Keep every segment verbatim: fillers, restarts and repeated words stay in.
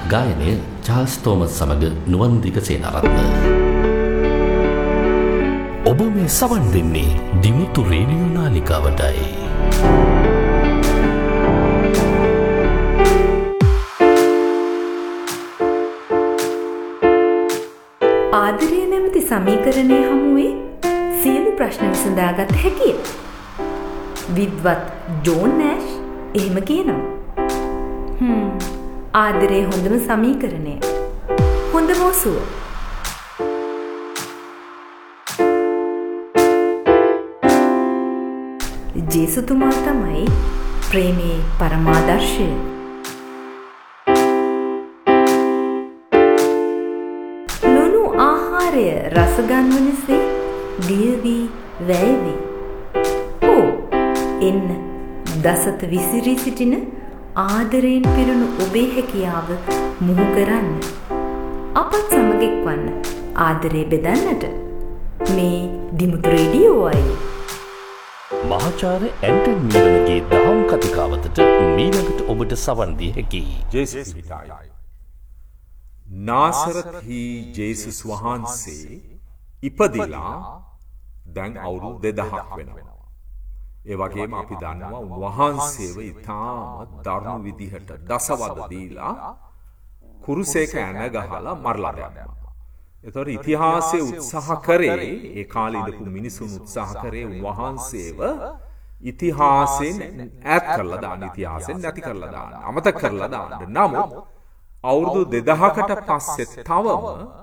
ගායනය Charles Thomas සමග නුවන්දික සේනාරත්න. ඔබ මේ සවන් දෙන්නේ දිමුතු රේඩියෝ නාලිකාවටයි. ආදරය නැමැති සමීකරණය හමුවේ සියලු ප්‍රශ්න විසඳාගත හැකිය. විද්වත් ජෝන් නෑෂ් එහෙම කියනවා. හ්ම් ආදරේ හොඳම සමීකරණය. හොඳම ඔසුව. ජේසුතුමා තමයි ප්‍රේමයේ පරමාදර්ශය. ලුණු ආහාරය රස ගන්වනසේ දියවි වැයවි. ඕ එන්න දසත විසිරී සිටින ආදරයෙන් පිරුණු ඔබේ හැකියාව මුහු කරන්න. අපත් සමග එක්වන්න ආදරේ බෙදන්නට. මේ දිමුතු රේඩියෝයි. මහාචාර්ය ඇන්ටන් මීලන්ගේ දහම් කතිකාවතට මීළඟට ඔබට සවන් දී හැකියි. ජේසුස් පිටායි. නාසරත්හි ජේසුස් වහන්සේ ඉපදිලා දැන් අවුරුදු දෙදහක් වෙනවා. ඒ වගේම අපි දන්නවා උන්වහන්සේව ඉතාම දරුණු විදිහට දසවද දීලා කුරුසේක ඇන ගහලා මරලා දැම්මා. ඒතකොට ඉතිහාසයේ උත්සාහ කරේ ඒ කාලේ ඉඳපු මිනිසුන් උත්සාහ කරේ උන්වහන්සේව ඉතිහාසයෙන් ඈත් කරලා දාන්න, ඉතිහාසයෙන් නැති කරලා දාන්න, අමතක කරලා දාන්න. නමුත් අවුරුදු දෙදහකට පස්සේ තවම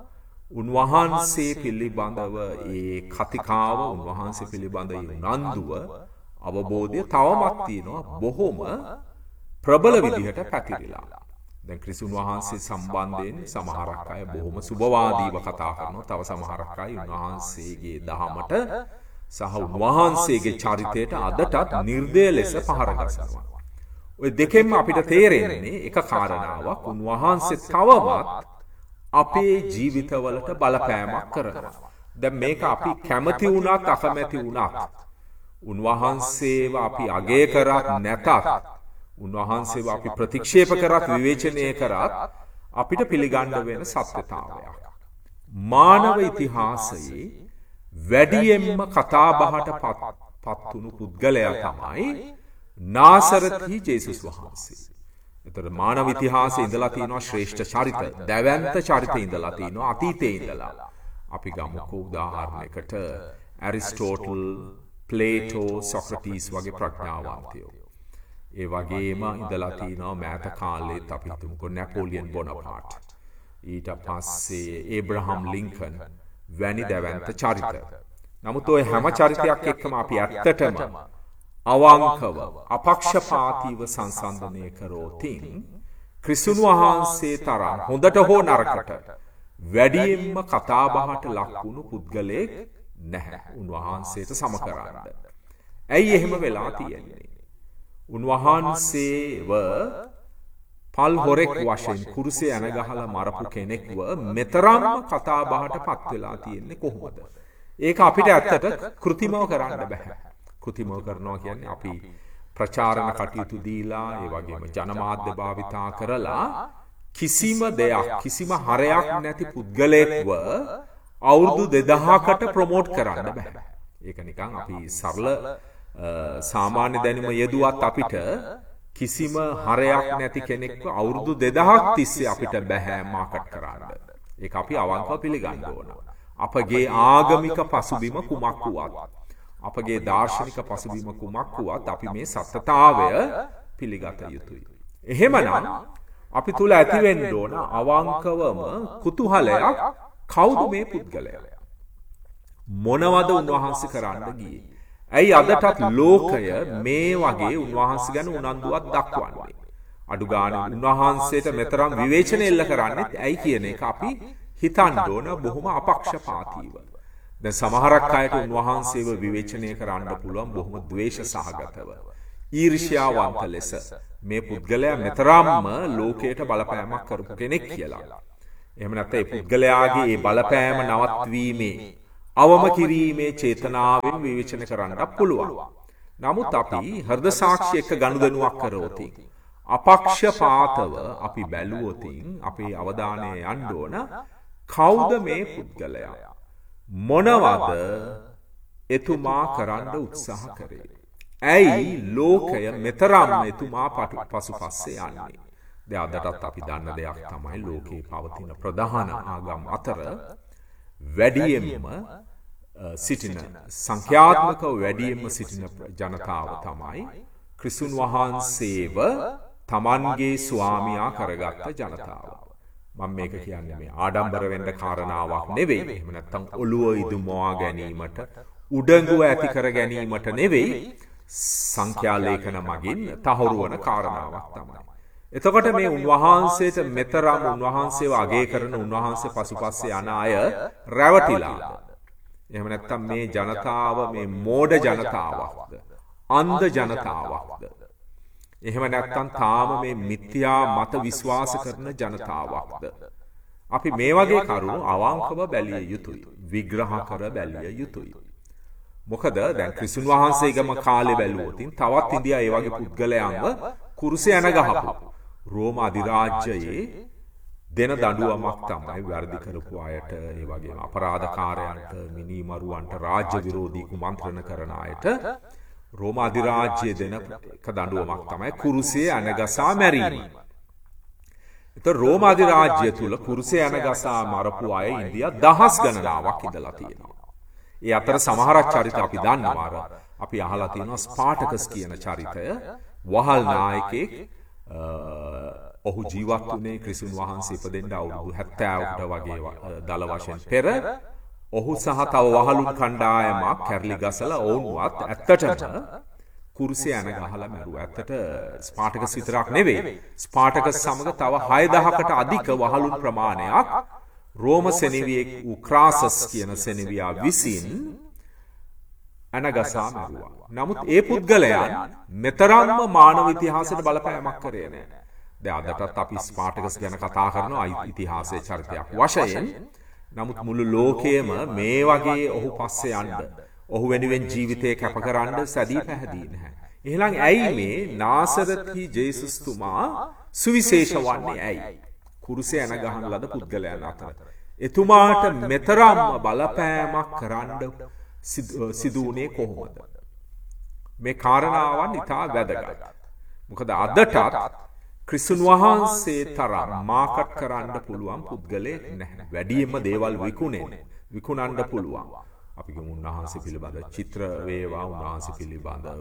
උන්වහන්සේ පිළිබඳව ඒ කතිකාව, උන්වහන්සේ පිළිබඳ උනන්දුව, අවබෝධය තවමත් තියෙනවා බොහොම ප්‍රබල විදිහට පැතිරිලා. දැන් ක්‍රිස්තුන් වහන්සේ සම්බන්ධයෙන් සමහරක් අය බොහොම සුබවාදීව කතා කරනවා. තව සමහරක් අය උන්වහන්සේගේ දහමට සහ උන්වහන්සේගේ චරිතයට අදටත් නිර්දය ලෙස පහර ගසනවා. ඔය දෙකෙන්ම අපිට තේරෙන්නේ එක කාරණාවක්, උන්වහන්සේ තවමත් අපේ ජීවිතවලට බලපෑමක් කරනවා. දැන් මේක අපි කැමති වුණත් අකමැති වුණත්, උන්වහන්සේව අපි අගය කරත් නැතත්, උන්වහන්සේව අපි ප්‍රතික්ෂේප කරත් විවේචනය කරත් අපිට පිළිගන්න වෙන සත්‍යතාවයක්. මානව ඉතිහාසයේ වැඩියෙන්ම කතාබහට පත්වුණු පුද්ගලයා තමයි නාසරත්හි ජේසුස් වහන්සේ. එතකොට මානව ඉතිහාසයේ ඉඳලා තියෙනවා ශ්‍රේෂ්ඨ චරිත, දැවැන්ත චරිත ඉඳලා තියෙනවා අතීතයේ ඉඳලා. අපි ගමුකෝ උදාහරණයකට ඇරිස්ටෝටල්, ප්ලේටෝ, සොක්‍රටිස් වගේ ප්‍රඥාවන්තයෝ. ඒ වගේම ඉඳලා තියෙනවා මෑත කාලෙත් අපි හිතමුකෝ නැපෝලියන් බොනපාට්, ඊට පස්සේ ඒබ්‍රහම් ලින්කන් වැනි දැවැන්ත චරිත. නමුත් ඔය හැම චරිතයක් එක්කම අපි ඇත්තටම අවංකව අපක්ෂපාතීව සංසන්දනය කරෝතින් ක්‍රිස්තුන් වහන්සේ තරම් හොඳට හෝ නරකට වැඩියෙන්ම කතාබහට ලක්වුණු පුද්ගලයෙක් නැහැ උන්වහන්සේට සම කරන්න. ඇයි එහෙම වෙලා තියෙන්නේ? උන්වහන්සේව පල් හොරෙක් වශයෙන් කුරුසේ ඇන ගහලා මරපු කෙනෙක්ව මෙතරම් කතාබහට පත් වෙලා තියෙන්නේ කොහොමද? ඒක අපිට ඇත්තට කෘතිමව කරන්න බෑ. කෘතිමව කරනවා කියන්නේ අපි ප්‍රචාරණ කටයුතු දීලා, ඒ වගේම ජනමාධ්‍ය භාවිතා කරලා කිසිම දෙයක්, කිසිම හරයක් නැති පුද්ගලයෙක්ව අවුරුදු දෙදහකට ප්‍රොමෝට් කරන්න බෑ. ඒක නිකන් අපි සරල සාමාන්‍ය දැනුම යෙදුවත් අපිට කිසිම හරයක් නැති කෙනෙක්ව අවුරුදු දෙදහක් තිස්සේ අපිට බෑ මාකට් කරන්න. ඒක අපි අවංකව පිළිගන්න ඕන. අපගේ ආගමික පසුබිම කුමක් වුවත්, අපගේ දාර්ශනික පසුබිම කුමක් වුවත් අපි මේ සත්‍යතාවය පිළිගත යුතුයි. එහෙමනම් අපි තුල ඇති වෙන්න ඕන අවංකවම කුතුහලයක්, කවුද මේ පුද්ගලයා? මොනවද උන්වහන්සේ කරන්න ගියේ? ඇයි අදටත් ලෝකය මේ වගේ උන්වහන්සේ ගැන උනන්දුවක් දක්වන්නේ? අඩු ගානේ උන්වහන්සේට මෙතරම් විවේචන එල්ල කරන්නේ ඇයි කියන එක අපි හිතන්න ඕන බොහොම අපක්ෂපාතීව. දැන් සමහරක් අයට උන්වහන්සේව විවේචනය කරන්න පුළුවන් බොහොම ද්වේෂ සහගතව, ඊර්ෂ්‍යාවන්ත ලෙස මේ පුද්ගලයා මෙතරම්ම ලෝකයට බලපෑමක් කරපු කෙනෙක් කියලා. එහෙම නැත්නම් ඒ පුද්ගලයාගේ ඒ බලපෑම නවත්වීමේ, අවම කිරීමේ චේතනාවෙන් විවේචන කරන්නත් පුළුවන්. නමුත් අපි හෘද සාක්ෂි එක්ක ගනුදෙනුවක් කරෝති. අපක්ෂපාතව අපි බැලුවොතින් අපේ අවධානය යන්න ඕන කවුද මේ පුද්ගලයා? මොනවද එතුමා කරන්න උත්සාහ කරේ? ඇයි ලෝකය මෙතරම් එතුමා පසුපස්සේ යන්නේ? දැන් අදටත් අපි දන්න දෙයක් තමයි ලෝකේ පවතින ප්‍රධාන ආගම් අතර වැඩියෙන්ම සිටින සංඛ්‍යාත්මකව වැඩියෙන්ම සිටින ජනතාව තමයි ක්‍රිස්තුන් වහන්සේව තමන්ගේ ස්වාමියා කරගත්ත ජනතාව. මම මේක කියන්නේ මේ ආඩම්බර වෙන්න කාරණාවක් නෙවෙයි. එහෙම නැත්නම් ඔළුව ඉදුමවා ගැනීමට, උඩඟුව ඇති කර ගැනීමට නෙවෙයි, සංඛ්‍යා ලේඛන මගින් තහවුරු වන කාරණාවක් තමයි. එතකොට මේ උන්වහන්සේට මෙතරම් උන්වහන්සේව අගය කරන උන්වහන්සේ පසුපස්සේ යන අය රැවටිලාද? එහෙම නැත්නම් මේ ජනතාව මේ මෝඩ ජනතාවක්ද? අන්ධ ජනතාවක්ද? එහෙම නැත්නම් තාම මේ මිත්‍යා මත විශ්වාස කරන ජනතාවක්ද? අපි මේ වගේ කරුණු අවංකව බැලිය යුතුයි. විග්‍රහ කර බැලිය යුතුයි. මොකද දැන් ක්‍රිස්තුන් වහන්සේගම කාලේ බැලුවොත් තවත් ඉන්දියා ඒ වගේ පුද්ගලයන්ව කුරුසේ යන ගහපු රෝම අධිරාජ්‍යයේ දෙන දඬුවමක් තමයි වැරදි කරපු අයට, ඒ වගේම අපරාධකාරයන්ට, මිනිමරුවන්ට, රාජ්‍ය විරෝධී කුමන්ත්‍රණ කරන අයට රෝම අධිරාජ්‍යයේ දෙන එක දඬුවමක් තමයි කුරුසේ අනගසා මැරීම. ඒතර රෝම අධිරාජ්‍යය තුල කුරුසේ අනගසා මරපු අය ඉන්දියා දහස් ගණනාවක් ඉඳලා තියෙනවා. ඒ අතර සමහරක් චරිත අපි දන්නවා. අපි අහලා තියෙනවා ස්පාටකස් කියන චරිතය. වහල් නායකයෙක්. ඔහු ජීවත් වුණේ ක්‍රිස්තුන් වහන්සේ ඉපදෙන්න අවුරුදු හැත්තෑවකට වගේ දල වශයෙන් පෙර. ඔහු සහ තව වහලුන් කණ්ඩායමක් කැරලි ගසලා ඔවුන්වත් ඇත්තටම කුරුසේ යන ගහලා මැරුවා. ඇත්තට ස්පාටකස් විතරක් නෙවෙයි. ස්පාටකස් සමග තව හය දහසකට අධික වහලුන් ප්‍රමාණයක් රෝම සෙනෙවියෙක් වූ ක්‍රාසස් කියන සෙනෙවියා විසින් අනගසා මැරුවා. නමුත් ඒ පුද්ගලයන් මෙතරම්ම මානව ඉතිහාසයට බලපෑමක් කරේ නැහැ. දැන් අදටත් අපි ස්පාටකස් ගැන කතා කරනවා ඉතිහාසයේ චරිතයක් වශයෙන්. නමුත් මුළු ලෝකයේම මේ වගේ ඔහු පස්සේ යන්න, ඔහු වෙනුවෙන් ජීවිතේ කැපකරන්න සැදී පැහැදී නැහැ. එහෙනම් ඇයි මේ නාසරති ජේසුස් තුමා සුවිශේෂ වන්නේ ඇයි? කුරුසේ යන ගහන ලද පුද්ගලයන් අතර එතුමාට මෙතරම්ම බලපෑමක් කරන්න සිදු වුණේ කොහොමද? මේ කාරණාවන් ඉතා වැදගත්. මොකද අදටත් ක්‍රිස්තුන් වහන්සේ තරම් මාකට් කරන්න පුළුවන් පුද්ගලයෙක් නැහැ. වැඩියෙන්ම දේවල් විකුණෙන, විකුණන්න පුළුවන්. අපි කියමු උන්වහන්සේ පිළිබඳ චිත්‍ර වේවා, උන්වහන්සේ පිළිබඳව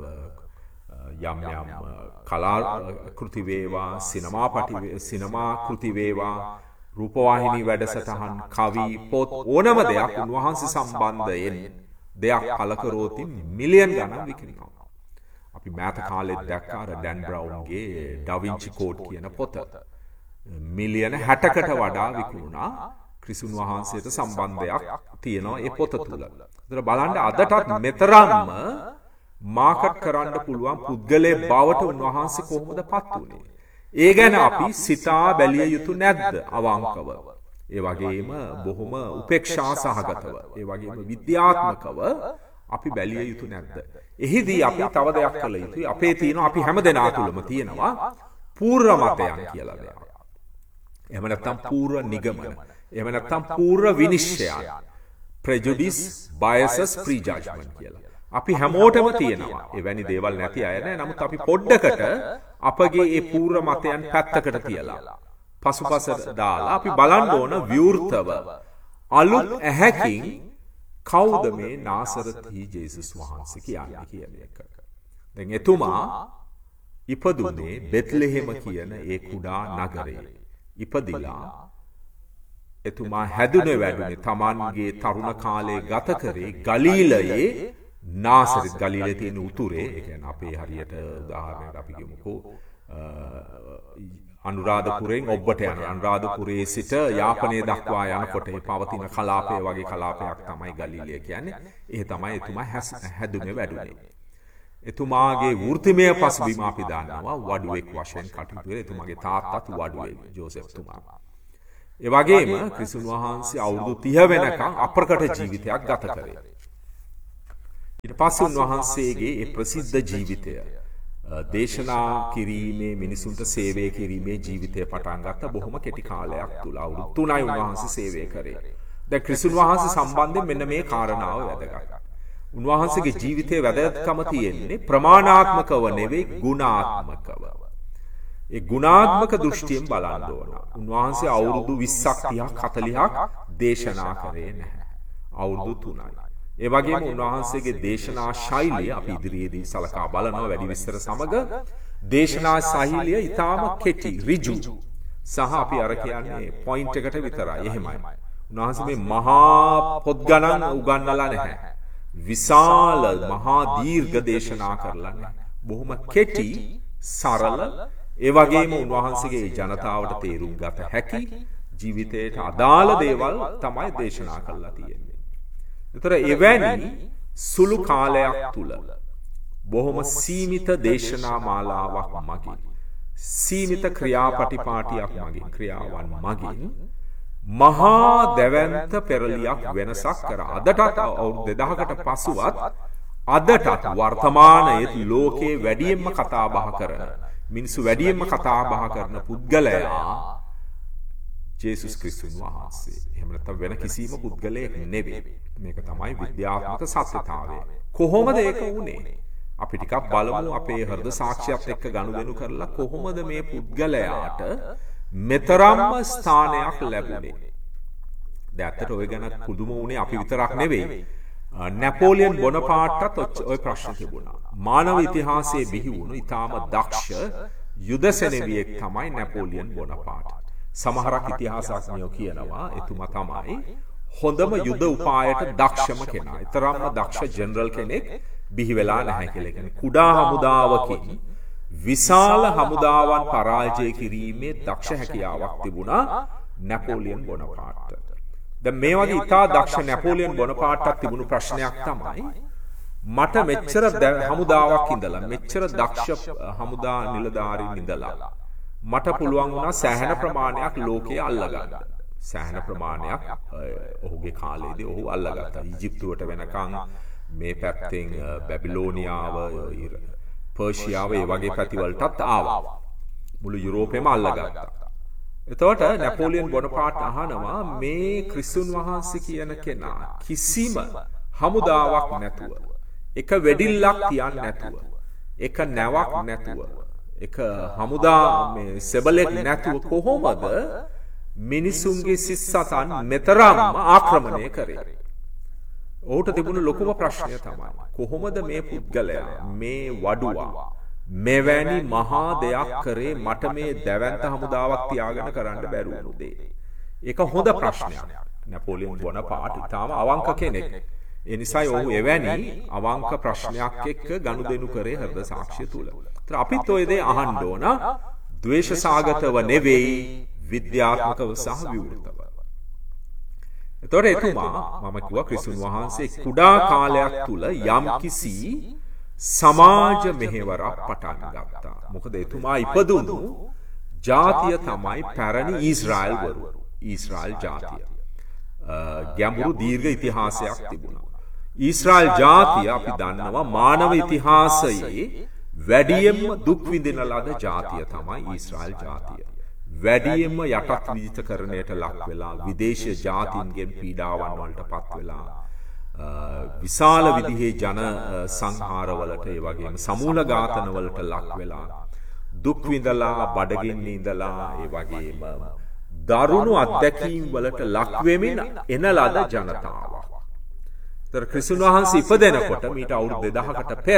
යම් යම් කලා කෘති වේවා, සිනමාපටි සිනමා කෘති වේවා, රූපවාහිනී වැඩසටහන්, කවි, පොත්, ඕනම දෙයක් උන්වහන්සේ සම්බන්ධයෙන් දෙයක් කලකරෝති මිලියන් ගණන් විකිණෙනවා. අපි මෑත කාලෙත් දැක්කා අර ඩැන් බ්‍රවුන්ගේ ඩා වින්චි කෝඩ් කියන පොත. මිලියන හැටකට වඩා විකුණුණා. ක්‍රිස්තුන් වහන්සේට සම්බන්ධයක් තියෙනවා ඒ පොත තුල. ඒතර බලන්න අදටත් මෙතරම්ම මාකට් කරන්න පුළුවන් පුද්ගලයෙක් බවට උන්වහන්සේ කොහොමද පත් වුනේ? ඒ ගැන අපි සිතා බැලිය යුතු නැද්ද අවංකව? ඒ වගේම බොහොම උපේක්ෂා සහගතව, ඒ වගේම විද්‍යාත්මකව අපි බැලිය යුතු නැද්ද? එහිදී අපි තව දෙයක් කළ යුතුයි. අපේ තියෙන අපි හැමදෙනා තුළම තියෙනවා පූර්ව මතයන් කියලා දෙයක්. එහෙම නැත්නම් පූර්ව නිගමන. එහෙම නැත්නම් පූර්ව විනිශ්චයන්. prejudice, biases, prejudgment කියලා. අපි හැමෝටම තියෙනවා. එවැනි දේවල් නැති අය නෑ. නමුත් අපි පොඩ්ඩකට අපගේ ඒ පූර්ව මතයන් පැත්තකට තියලා පසුපසට දාලා අපි බලන්න ඕන විවෘතව අලුත් ඇහැකින් කවුද මේ නාසරති ජේසුස් වහන්සේ කියන්නේ කියන එක. දැන් එතුමා ඉපදුනේ බෙත්ලෙහෙම කියන ඒ කුඩා නගරේ. ඉපදිලා එතුමා හැදුනේ වැඩුනේ තමන්ගේ තරුණ කාලේ ගත කරේ ගලීලයේ නාසරත් ගලීලයේ තියෙන උතුරේ. ඒ කියන්නේ අපේ හරියට උදාහරණයක් අපි කියමුකෝ අනුරාධපුරයෙන් ඔබ්බට යන අනුරාධපුරයේ සිට යාපනයේ දක්වා යනකොට ඒ පවතින කලාපය වගේ කලාපයක් තමයි ගලීලිය කියන්නේ. ඒ තමයි එතුමා හැදුනේ වැඩුනේ. එතුමාගේ වෘත්තිමය පසුබිම අපි දන්නවා වඩුවෙක් වශයෙන් කටයුතු කරේ. එතුමාගේ තාත්තත් වඩුවෙක් ජෝසෙෆ් තුමා. ඒ වගේම ක්‍රිස්තුන් වහන්සේ අවුරුදු තිහ වෙනකම් අප්‍රකට ජීවිතයක් ගත කරේ. ඊට පස්සේ උන්වහන්සේගේ ඒ ප්‍රසිද්ධ ජීවිතය දේශනා කිරීමේ මිනිසුන්ට සේවය කිරීමේ ජීවිතය පටන් ගත්ත බොහොම කෙටි කාලයක් තුල අවුරුදු තුනයි උන්වහන්සේ සේවය කරේ. දැන් ක්‍රිස්තුන් වහන්සේ සම්බන්ධයෙන් මෙන්න මේ කාරණාව වැදගත්. උන්වහන්සේගේ ජීවිතයේ වැදගත්කම තියෙන්නේ ප්‍රමාණාත්මකව නෙවෙයි ගුණාත්මකව. ඒ ගුණාත්මක දෘෂ්ටියෙන් බලන්න ඕන. උන්වහන්සේ අවුරුදු විස්සක් තිහක් හතළිහක් දේශනා කරේ නැහැ. අවුරුදු තුනයි. ඒ වගේම උන්වහන්සේගේ දේශනා ශෛලිය අපි ඉදිරියේදී සලකා බලනවා වැඩි විස්තර සමග. දේශනා ශෛලිය ඊටාම කෙටි, ඍජු සහ අපි අර කියන්නේ පොයින්ට් එකට විතරයි. එහෙමයි. උන්වහන්සේ මේ මහා පොත් ගණන් උගන්වලා නැහැ. විශාල මහා දීර්ඝ දේශනා කරලා නැහැ. බොහොම කෙටි, සරල, ඒ වගේම උන්වහන්සේගේ ජනතාවට තේරුම් ගත හැකි ජීවිතයට අදාළ දේවල් තමයි දේශනා කරලා තියෙන්නේ. ඒතර එවැනි සුළු කාලයක් තුල බොහොම සීමිත දේශනා මාලාවක් මගින්, සීමිත ක්‍රියාපටිපාටියක් මගින්, ක්‍රියාවන් මගින් මහා දැවැන්ත පෙරලියක් වෙනසක් කරා. අදටත් අවුරුදු දෙදහකට පසුවත් අදටත් වර්තමානයේ ලෝකේ වැඩියෙන්ම කතා බහ කරන, මිනිස්සු වැඩියෙන්ම කතා බහ කරන පුද්ගලයා ජේසුස් ක්‍රිස්තුස් වහන්සේ. එහෙම නැත්නම් වෙන කිසිම පුද්ගලයෙක් නෙවෙයි. මේක තමයි විද්‍යාත්මක සත්‍යතාවය. කොහොමද ඒක වුනේ? අපි ටිකක් බලමු අපේ හෘද සාක්ෂියත් එක්ක ගනුදෙනු කරලා කොහොමද මේ පුද්ගලයාට මෙතරම්ම ස්ථානයක් ලැබුණේ. දැන් ඇත්තට ඔය ගැන පුදුම වුණේ අපි විතරක් නෙවෙයි. නැපෝලියන් බොනපාර්ට්ටත් ඔය ප්‍රශ්න තිබුණා. මානව ඉතිහාසයේ බිහි වුණු ඊටාම දක්ෂ යුද සෙනෙවියෙක් තමයි නැපෝලියන් බොනපාර්ට්. සමහරක් ඉතිහාසඥයෝ කියනවා එතුමා තමයි හොඳම යුද උපායට දක්ෂම කෙනා. ඊතරම්ම දක්ෂ ජෙනරල් කෙනෙක් බිහි වෙලා නැහැ කියලා. කියන්නේ කුඩා හමුදාවකින් විශාල හමුදාවන් පරාජය කිරීමේ දක්ෂ හැකියාවක් තිබුණා නැපෝලියන් බොනපාර්ට්ට. දැන් මේ වගේ ඉතා දක්ෂ නැපෝලියන් බොනපාර්ට්ටක් තිබුණු ප්‍රශ්නයක් තමයි මට මෙච්චර හමුදාවක් ඉඳලා මෙච්චර දක්ෂ හමුදා නිලධාරීන් ඉඳලා මට පුළුවන් වුණා සෑහෙන ප්‍රමාණයක් ලෝකයේ අල්ලගන්න. සෑහෙන ප්‍රමාණයක් ඔහුගේ කාලේදී ඔහු අල්ලගත්තා. ඊජිප්තුවට වෙනකන් මේ පැත්තෙන් බැබිලෝනියාව, පර්ෂියාව ඒ වගේ පැතිවලටත් ආවා. මුළු යුරෝපෙම අල්ලගත්තා. එතකොට නැපෝලියන් බොනපාර්ට් අහනවා මේ ක්‍රිස්තුන් වහන්සේ කියන කෙනා කිසිම හමුදාවක් නැතුව, එක වෙඩිල්ලක් තියන්නේ නැතුව, එක නැවක් නැතුව, එක හමුදා මේ සෙබලෙක් නැතුව කොහොමද මිනිසුන්ගේ සිස්සතන් මෙතරම් ආක්‍රමණය කරේ? ඔහුට තිබුණු ලොකුම ප්‍රශ්නය තමයි කොහොමද මේ පුද්ගලයා, මේ වඩුවා මෙවැනි මහා දෙයක් කරේ මට මේ දැවැන්ත හමුදාවක් තියාගෙන කරන්න බැරි වුණු දේ. ඒක හොඳ ප්‍රශ්නයක්. නැපෝලියන් බොනපාර්ට් ඉතාම අවංක කෙනෙක්. ඒ නිසායි ඔහු එවැනි අවංක ප්‍රශ්නයක් එක්ක ගනුදෙනු කරේ හෘද සාක්ෂිය තුල. ඒතර අපිත් ඔය දේ අහන්න ඕන, ද්වේෂ සාගතව නෙවෙයි, විද්‍යාත්මකව සහ විවෘතව. එතකොට එතුමා මම කිව්වා ක්‍රිස්තුන් වහන්සේ කුඩා කාලයක් තුල යම්කිසි සමාජ මෙහෙවරක් පටන් ගත්තා. මොකද එතුමා ඉපදුණු ජාතිය තමයි පැරණි ඊශ්‍රායල් වරු. ඊශ්‍රායල් ජාතිය. ගැඹුරු දීර්ඝ ඉතිහාසයක් තිබුණා. ඊශ්‍රායල් ජාතිය අපි දන්නවා මානව ඉතිහාසයේ වැඩියෙන්ම දුක් විඳින ලද ජාතිය තමයි ඊශ්‍රායල් ජාතිය. වැඩියෙන්ම යටත් විජිතකරණයට ලක් වෙලා විදේශීය ජාතීන්ගෙන් පීඩාවන් වලට පත් වෙලා විශාල විදිහේ ජන සංහාරවලට ඒ වගේම සමූල ඝාතන වලට ලක් වෙලා දුක් විඳලා බඩගින්න ඉඳලා ඒ වගේම දරුණු අත්දැකීම් වලට ලක් වෙමින් එන ලද ජනතාවක්. ඒතර ක්‍රිස්තුන් වහන්සේ ඉපදෙනකොට මීට අවුරුදු දෙදහකට පෙර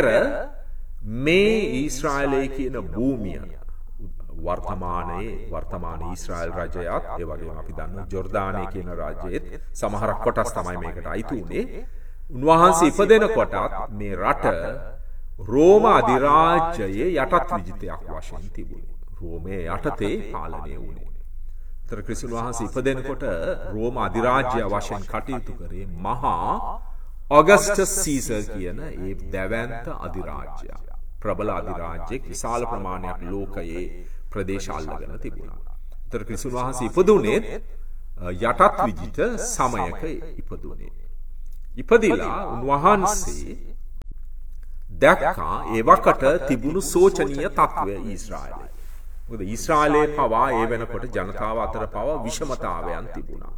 මේ ඊශ්‍රායලයේ කියන භූමිය වර්තමානයේ වර්තමාන ඊශ්‍රායල් රජයත් ඒ වගේම අපි දන්නවා ජෝර්දානයේ කියන රාජ්‍යයේත් සමහරක් කොටස් තමයි මේකට අයිති උනේ. උන්වහන්සේ ඉපදෙනකොටත් මේ රට රෝම අධිරාජ්‍යයේ යටත් විජිතයක් වශයෙන් තිබුණේ. රෝමයේ යටතේ පාලනය වුණේ. ඒතර ක්‍රිස්තුන් වහන්සේ ඉපදෙනකොට රෝම අධිරාජ්‍ය වශයෙන් කටයුතු කරේ මහා ඔගස්ටස් සීසර් කියන ඒ දැවැන්ත අධිරාජ්‍යය. ප්‍රබල අධිරාජ්‍යයක් විශාල ප්‍රමාණයක් ලෝකයේ ප්‍රදේශ අල්ලගෙන තිබුණා. ඒතර ක්‍රිස්තුන් වහන්සේ ඉපදුනේ යටත් විජිත සමයක ඉපදුනේ. ඉපදිලා උන්වහන්සේ දැක්කා ඒ වකට තිබුණු සෝචනීය තත්ත්වය ඊශ්‍රායලයේ. මොකද ඊශ්‍රායලයේ පවා ඒ වෙනකොට ජනතාව අතර පවා විෂමතාවයන් තිබුණා.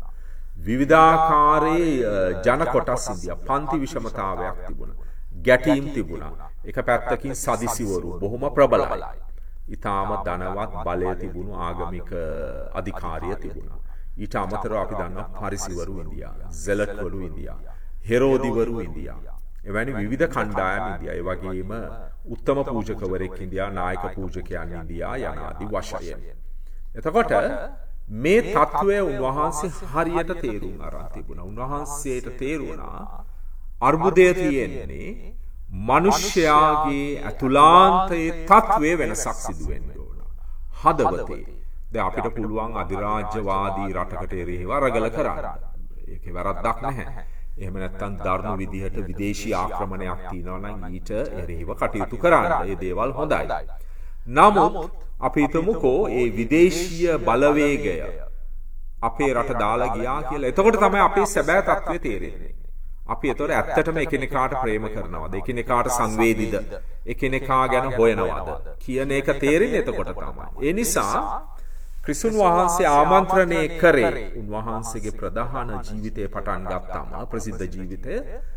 විවිධාකාරයේ ජන කොටස් ඉන්දියා පන්ති විෂමතාවයක් තිබුණා. ගැටීම් තිබුණා. එක පැත්තකින් සදිසිවරු බොහොම ප්‍රබලයි. ඊටාම ධනවත් බලය තිබුණු ආගමික අධිකාරිය තිබුණා. ඊට අමතරව අපි දන්නවා පරිසිවරු ඉන්දියා, සෙලට්වරු ඉන්දියා, හෙරෝදිවරු ඉන්දියා. එවැනි විවිධ කණ්ඩායම් ඉන්දියා. ඒ වගේම උත්තම පූජකවරයෙක් ඉන්දියා, නායක පූජකයන් ඉන්දියා යන ආදී වශයෙන්. එතකොට මේ තත්වය උන්වහන්සේ හරියට තේරුම් අරන් තිබුණා. උන්වහන්සේට තේරුණා අර්බුදය තියෙන්නේ මිනිස්යාගේ අතුලාන්තයේ තත්වයේ වෙනසක් සිදු වෙන්න ඕන. හදවතේ. දැන් අපිට පුළුවන් අධිරාජ්‍යවාදී රටකට එරෙහිව රගල කරන්න. ඒකේ වැරද්දක් නැහැ. එහෙම නැත්නම් දරුණු විදිහට විදේශී ආක්‍රමණයක් තියෙනවා නම් ඊට එරෙහිව කටයුතු කරන්න. ඒ දේවල් හොඳයි. නමුත් අපි හිතමුකෝ ඒ විදේශීය බලවේගය අපේ රට දාලා ගියා කියලා. එතකොට තමයි අපේ සැබෑ තත්ත්වය තේරෙන්නේ. අපි එතකොට ඇත්තටම එකිනෙකාට ප්‍රේම කරනවද? එකිනෙකාට සංවේදීද? එකිනෙකා ගැන හොයනවද? කියන එක තේරෙන්නේ එතකොට තමයි. ඒ නිසා ක්‍රිස්තුන් වහන්සේ ආමන්ත්‍රණය කරේ උන්වහන්සේගේ ප්‍රධාන ජීවිතය පටන් ගත්තාම ප්‍රසිද්ධ ජීවිතය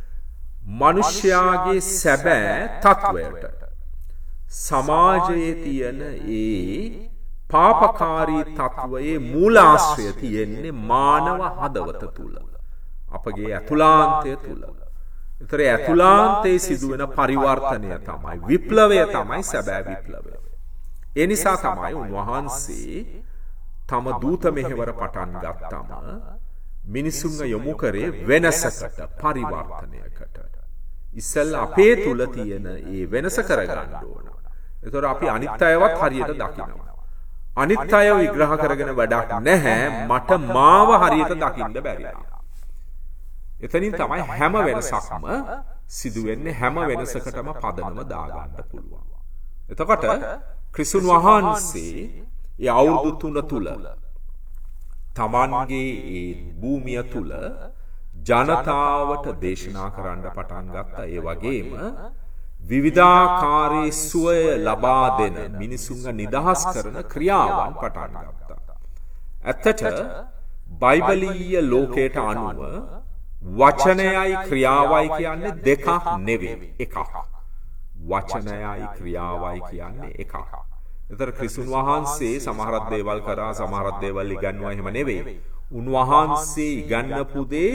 මිනිස්යාගේ සැබෑ තත්වයට සමාජයේ තියෙන ඒ පාපකාරී තත්වයේ මූලාශ්‍රය තියෙන්නේ මානව හදවත තුල. අපගේ ඇතුලාන්තය තුල. ඒතර ඇතුලාන්තයේ සිදුවෙන පරිවර්තනය තමයි විප්ලවය තමයි සැබෑ විප්ලවය. ඒ නිසා තමයි උන්වහන්සේ තම දූත මෙහෙවර පටන් ගත්තම මිනිසුන්ව යොමු කරේ වෙනසකට පරිවර්තනයකට. ඉස්සෙල්ලා අපේ තුල තියෙන ඒ වෙනස කරගන්න ඕන. ඒතර අපි අනිත් අයවත් හරියට දකිනවා. අනිත් අය විග්‍රහ කරගෙන වැඩක් නැහැ. මට මාව හරියට දකින්න බැරියි. එතනින් තමයි හැම වෙනසක්ම සිදු වෙන්නේ. හැම වෙනසකටම පදනම දාගන්න පුළුවන්. එතකොට ක්‍රිස්තුන් වහන්සේ ඒ අවුරුදු තුන තුල තමන්ගේ ඒ භූමිය තුල ජනතාවට දේශනා කරන්න පටන් ගත්තා. ඒ වගේම විවිධාකාරී සුවය ලබා දෙන මිනිසුන්ව නිදහස් කරන ක්‍රියාවන් පටන් ගත්තා. ඇත්තට බයිබලීය ලෝකයට අනුව වචනයයි ක්‍රියාවයි කියන්නේ දෙකක් නෙවෙයි, එකක්. වචනයයි ක්‍රියාවයි කියන්නේ එකක්. ඒතර ක්‍රිස්තුන් වහන්සේ සමහරක් දේවල් කරා, සමහරක් දේවල් ඉගන්වුවා එහෙම නෙවෙයි. උන්වහන්සේ ඉගන්වපු දේ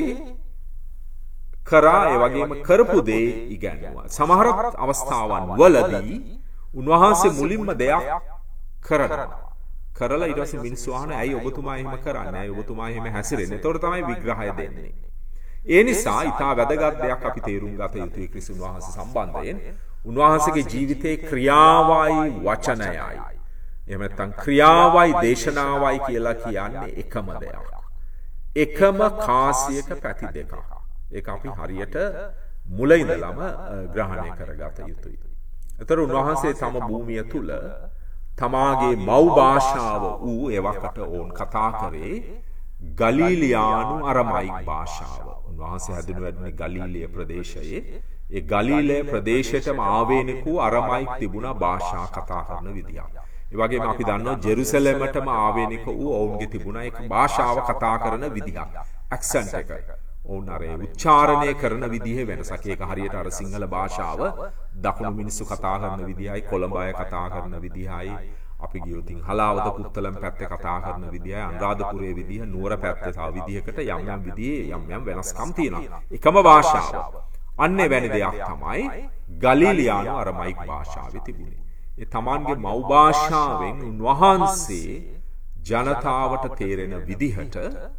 කරා, ඒ වගේම කරපු දේ ඉගන්වුවා. සමහර අවස්ථාවන් වලදී උන්වහන්සේ මුලින්ම දෙයක් කරනවා. කරලා ඊට පස්සේ මිනිස්සු අහන ඇයි ඔබතුමා එහෙම කරන්නේ? ඇයි ඔබතුමා එහෙම හැසිරෙන්නේ? එතකොට තමයි විග්‍රහය දෙන්නේ. ඒ නිසා ඊටා වැදගත් දෙයක් අපි තේරුම් ගත යුතුයි ක්‍රිස්තුන් වහන්සේ සම්බන්ධයෙන්. උන්වහන්සේගේ ජීවිතේ ක්‍රියාවයි වචනයයි. එහෙම නැත්නම් ක්‍රියාවයි දේශනාවයි කියලා කියන්නේ එකම දෙයක්. එකම කාසියක පැති දෙකක්. ඒක අපි හරියට මුල ඉඳලම ග්‍රහණය කරගත යුතුයි. ඒතර උන්වහන්සේ තම භූමිය තුල තමාගේ මව් භාෂාව වූ එවකට ඕන් කතා කරේ ගලීලියානු අරමයික් භාෂාව. උන්වහන්සේ හැදුණු වැඩුණේ ගලීලිය ප්‍රදේශයේ. ඒ ගලීලය ප්‍රදේශයටම ආවේනික වූ අරමයික් තිබුණා භාෂා කතා කරන විදියක්. ඒ වගේම අපි දන්නවා ජෙරුසලමටම ආවේනික වූ ඔවුන්ගේ තිබුණා එක භාෂාව කතා කරන විදියක්. ඇක්සන්ට් එක. ඔවුන් අර උච්චාරණය කරන විදිහේ වෙනසක්. ඒක හරියට අර සිංහල භාෂාව දකුණු මිනිස්සු කතා කරන විදිහයි, කොළඹ අය කතා කරන විදිහයි, අපි ගියොතින් හලාවත පුත්තලම් පැත්තේ කතා කරන විදිහයි, අනුරාධපුරයේ විදිහ, නුවර පැත්තේ තව විදිහකට යම් යම් විදිහේ යම් යම් වෙනස්කම් තියෙනවා. එකම භාෂාව. අන්නේ වැනි දෙයක් තමයි ගලීලියානු අරමයික් භාෂාවේ තිබුණේ. ඒ තමන්ගේ මව් භාෂාවෙන් උන්වහන්සේ ජනතාවට තේරෙන විදිහට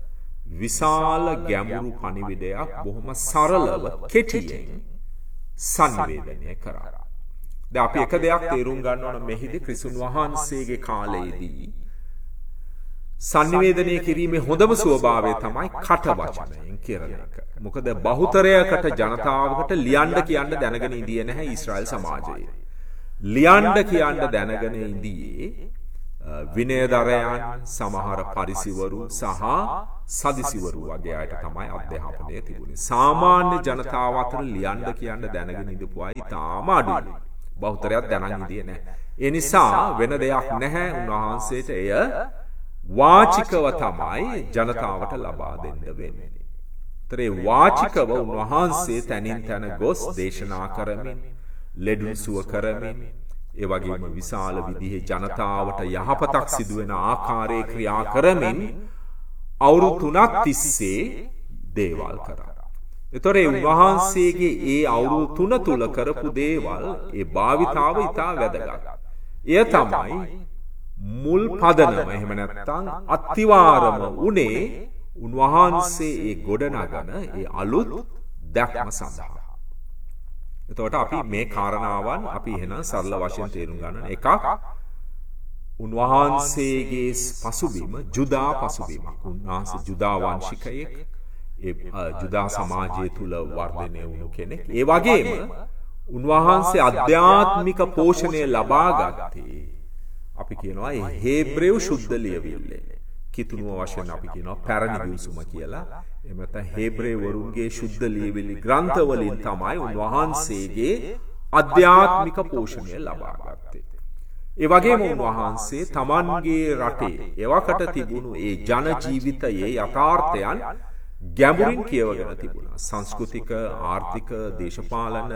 විශාල ගැඹුරු පණිවිඩයක් බොහොම සරලව කෙටියෙන් සංවේදනය කරා. දැන් අපි එක දෙයක් තේරුම් ගන්න ඕන මෙහිදී ක්‍රිස්තුන් වහන්සේගේ කාලයේදී සංවේදනය කිරීමේ හොඳම ස්වභාවය තමයි කට වචනයෙන් කරන එක. මොකද බහුතරයකට ජනතාවකට ලියන්න කියන්න දැනගෙන ඉඳියේ නැහැ ඊශ්‍රායල් සමාජයේ. ලියන්න කියන්න දැනගෙන ඉඳියේ විනයදරයන්, සමහර පරිසිවරු සහ සදිසිවරු වගේ අයට තමයි අධ්‍යාපනය තිබුණේ. සාමාන්‍ය ජනතාව අතර ලියන්න කියන්න දැනගෙන ඉඳපු අය ඉතාම අඩුයි. බහුතරයක් දැනන් ඉඳියේ නැහැ. ඒ නිසා වෙන දෙයක් නැහැ උන්වහන්සේට එය වාචිකව තමයි ජනතාවට ලබා දෙන්න වෙන්නේ. ඒතර ඒ වාචිකව උන්වහන්සේ තනින් තන ගොස් දේශනා කරමින්, ලෙඩුන් සුව කරමින්, ඒ වගේම විශාල විදිහේ ජනතාවට යහපතක් සිදු වෙන ආකාරයේ ක්‍රියා කරමින් අවුරුදු තුනක් තිස්සේ දේවල් කරා. ඒතර ඒ උන්වහන්සේගේ ඒ අවුරුදු තුන තුල කරපු දේවල් ඒ භාවිතාව ඉතා වැදගත්. එය තමයි මුල් පදනම. එහෙම නැත්නම් අත්තිවාරම උනේ උන්වහන්සේ ඒ ගොඩනගන ඒ අලුත් දැක්ම සඳහා. එතකොට අපි මේ කාරණාවන් අපි එහෙනම් සරල වශයෙන් තේරුම් ගන්න. එකක්, උන්වහන්සේගේ පසුබිම ජුදා පසුබිමක්. උන්වහන්සේ ජුදා වංශිකයෙක්, ඒ ජුදා සමාජය තුල වර්ධනය වුණු කෙනෙක්. ඒ වගේම උන්වහන්සේ අධ්‍යාත්මික පෝෂණය ලබා ගත්තේ අපි කියනවා ඒ හේබ්‍රේව ශුද්ධ ලියවිල්ලේ. කිතුණුව වශයෙන් අපි කියනවා පැරණි විසුම කියලා. එහෙම නැත්නම් හේබ්‍රේවරුන්ගේ ශුද්ධ ලියවිලි ග්‍රන්ථ වලින් තමයි උන්වහන්සේගේ අධ්‍යාත්මික පෝෂණය ලබා ගත්තේ. ඒ වගේම උන්වහන්සේ තමන්ගේ රටේ එවකට තිබුණු ඒ ජන ජීවිතයේ යථාර්ථයන් ගැඹුරින් කියවගෙන තිබුණා. සංස්කෘතික, ආර්ථික, දේශපාලන,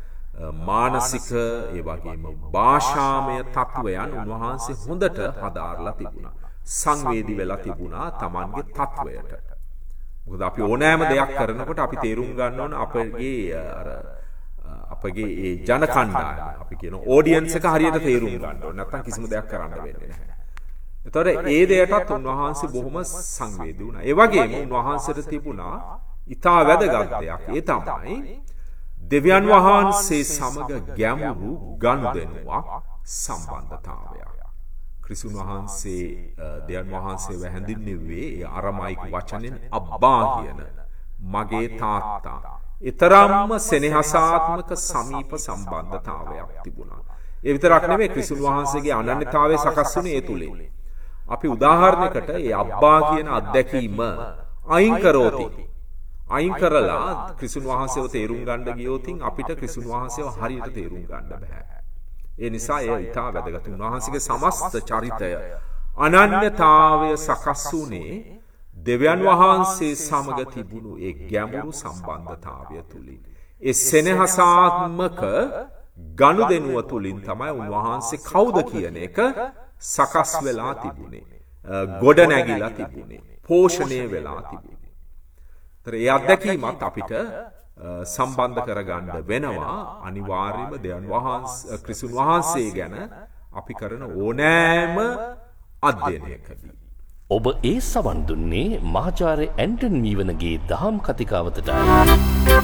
මානසික, ඒ වගේම භාෂාමය තත්වයන් උන්වහන්සේ හොඳට හදාarලා තිබුණා. සංවේදී වෙලා තිබුණා තමන්ගේ තත්වයට. මොකද අපි ඕනෑම දෙයක් කරනකොට අපි තේරුම් ගන්න ඕන අපගේ අර අපගේ ඒ ජන කණ්ඩායම, අපි කියන ඔඩියන්ස් එක හරියට තේරුම් ගන්න ඕන. නැත්නම් කිසිම දෙයක් කරන්න වෙන්නේ නැහැ. ඒතකොට ඒ දෙයටත් උන්වහන්සේ බොහොම සංවේදී වුණා. ඒ වගේම උන්වහන්සේට තිබුණා ඊටා වැදගත් දෙයක්. ඒ තමයි දෙවියන් වහන්සේ සමග ගැඹුරු ගනුදෙනුවක්, සම්බන්ධතාවයක්. ක්‍රිස්තුන් වහන්සේ දෙවියන් වහන්සේව හැඳින්වුවේ ඒ අරමයික වචනෙන් අබ්බා කියන මගේ තාත්තා. ඊතරම්ම සෙනෙහසාත්මක සමීප සම්බන්ධතාවයක් තිබුණා. ඒ විතරක් නෙමෙයි, ක්‍රිස්තුන් වහන්සේගේ අනන්‍යතාවය සකස් වුණේ ඒ තුලින්. අපි උදාහරණයකට ඒ අබ්බා කියන අත්දැකීම අයින් කරෝති. අයින් කරලා ක්‍රිස්තුන් වහන්සේව තේරුම් ගන්න ගියොත් අපිට ක්‍රිස්තුන් වහන්සේව හරියට තේරුම් ගන්න බෑ. ඒ නිසා ඒ ඊටා වැදගත්. උන්වහන්සේගේ සමස්ත චරිතය අනන්‍යතාවය සකස් වුණේ දෙවියන් වහන්සේ සමග තිබුණු ඒ ගැඹුරු සම්බන්ධතාවය තුලින්. ඒ සෙනෙහසාත්මක ගනුදෙනුව තුලින් තමයි උන්වහන්සේ කවුද කියන එක සකස් වෙලා තිබුණේ. ගොඩ නැගිලා තිබුණේ. පෝෂණය වෙලා තිබුණේ. ඒතර ඒ අත්දැකීමත් අපිට සම්බන්ධ කරගන්න වෙනවා අනිවාර්යයෙන්ම දෙවියන් වහන්සේ ක්‍රිස්තුන් වහන්සේ ගැන අපි කරන ඕනෑම අධ්‍යයනයකදී. ඔබ ඒ සවන් දුන්නේ මහාචාර්ය ඇන්ටන් මීවනගේ දහම් කතිකාවතට.